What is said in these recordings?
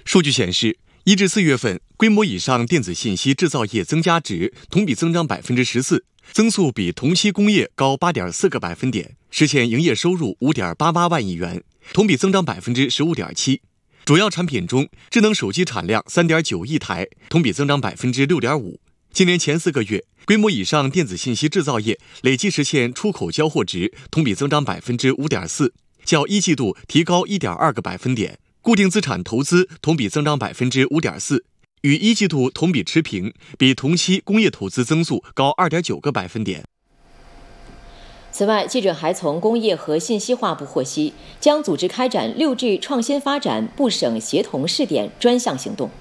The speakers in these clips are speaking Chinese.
数据显示，1至4月份规模以上电子信息制造业增加值同比增长14%，增速比同期工业高8.4个百分点，实现营业收入5.88万亿元，同比增长15.7%。主要产品中，智能手机产量3.9亿台，同比增长6.5%。今年前4个月，规模以上电子信息制造业累计实现出口交货值同比增长5.4%，较一季度提高1.2个百分点。固定资产投资同比增长5.4%，与一季度同比持平，比同期工业投资增速高2.9个百分点。 此外，记者还从工业和信息化部获悉，将组织开展6G 创新发展部省协同试点专项行动。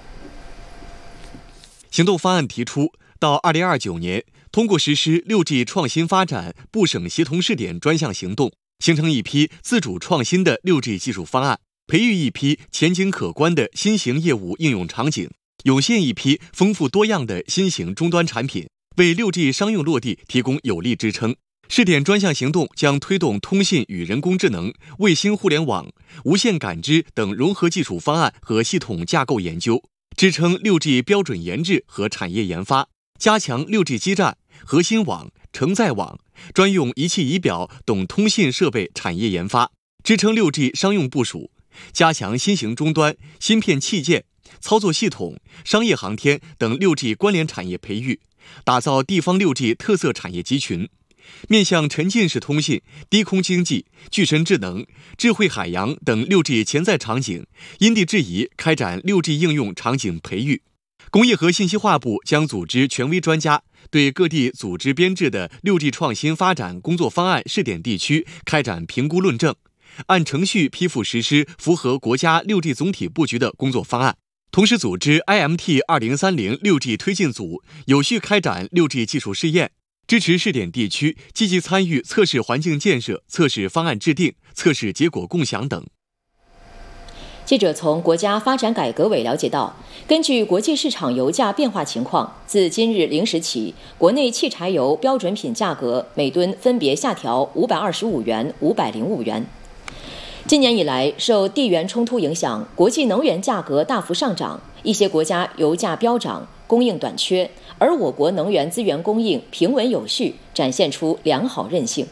行动方案提出，到2029年，通过实施6G 创新发展部省协同试点专项行动，形成一批自主创新的6G 技术方案，培育一批前景可观的新型业务应用场景，涌现一批丰富多样的新型终端产品，为6G 商用落地提供有力支撑。试点专项行动将推动通信与人工智能、卫星互联网、无线感知等融合技术方案和系统架构研究，支撑6G 标准研制和产业研发，加强6G 基站、核心网、承载网、专用仪器仪表等通信设备产业研发，支撑6G 商用部署，加强新型终端、芯片器件、操作系统、商业航天等6G 关联产业培育，打造地方6G 特色产业集群。面向沉浸式通信、低空经济、具身智能、智慧海洋等6G 潜在场景，因地制宜开展6G 应用场景培育。工业和信息化部将组织权威专家，对各地组织编制的6G 创新发展工作方案试点地区开展评估论证，按程序批复实施符合国家6G 总体布局的工作方案。同时组织 IMT2030 6G 推进组有序开展6G 技术试验，支持试点地区积极参与测试环境建设、测试方案制定、测试结果共享等。 记者从国家发展改革委了解到，根据国际市场油价变化情况，自今日0时起，国内汽柴油标准品价格每吨分别下调525元、505元。今年以来，受地缘冲突影响，国际能源价格大幅上涨，一些国家油价飙涨，供应短缺，而我国能源资源供应平稳有序，展现出良好韧性。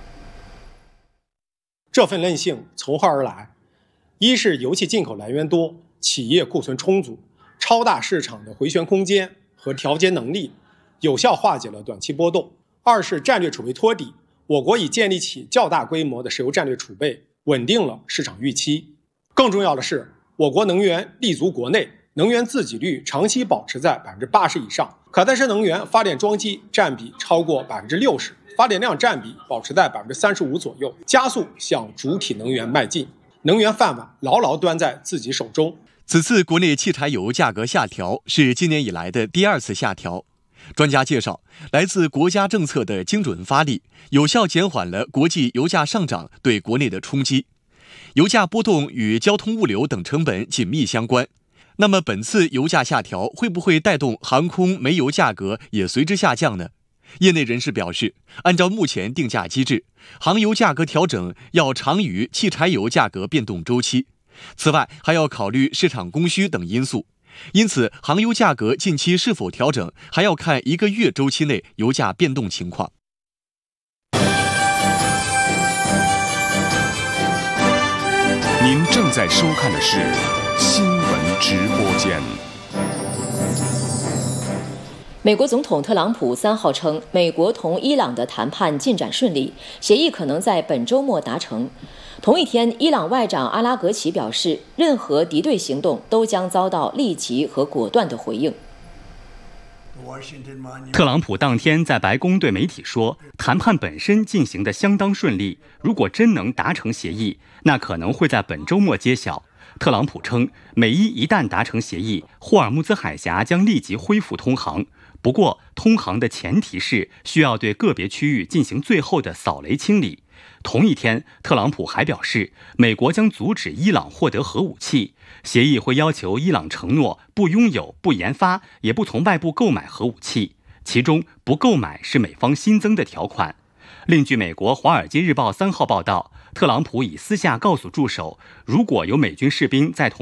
这份韧性从何而来？一是油气进口来源多，企业库存充足，超大市场的回旋空间和调节能力，有效化解了短期波动。二是战略储备托底，我国已建立起较大规模的石油战略储备，稳定了市场预期。更重要的是，我国能源立足国内，能源自给率长期保持在80%以上，可再生能源发电装机占比超过60%，发电量占比保持在35%左右，加速向主体能源迈进，能源饭碗牢牢端在自己手中。 此次国内汽柴油价格下调是今年以来的第2次下调。专家介绍，来自国家政策的精准发力，有效减缓了国际油价上涨对国内的冲击。油价波动与交通物流等成本紧密相关，那么本次油价下调会不会带动航空煤油价格也随之下降呢？业内人士表示，按照目前定价机制，航油价格调整要长于汽柴油价格变动周期。此外，还要考虑市场供需等因素。因此，航油价格近期是否调整，还要看1个月周期内油价变动情况。 您正在收看的是新闻直播间。 美国总统特朗普3号称，美国同伊朗的谈判进展顺利，协议可能在本周末达成。同一天，伊朗外长阿拉格齐表示，任何敌对行动都将遭到立即和果断的回应。 特朗普当天在白宫对媒体说，谈判本身进行得相当顺利，如果真能达成协议，那可能会在本周末揭晓。特朗普称，美伊一旦达成协议，霍尔木兹海峡将立即恢复通航。不过，通航的前提是需要对个别区域进行最后的扫雷清理。同一天，特朗普还表示，美国将阻止伊朗获得核武器，协议会要求伊朗承诺不拥有、不研发，也不从外部购买核武器，其中不购买是美方新增的条款。另据美国《华尔街日报》3号报道，特朗普已私下告诉助手，如果有美军士兵在同